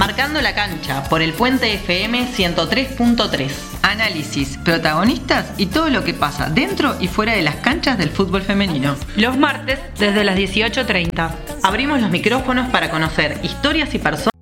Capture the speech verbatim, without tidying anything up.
Marcando la cancha por el Puente F M ciento tres punto tres. Análisis, protagonistas y todo lo que pasa dentro y fuera de las canchas del fútbol femenino. Los martes desde las dieciocho treinta. Abrimos los micrófonos para conocer historias y personas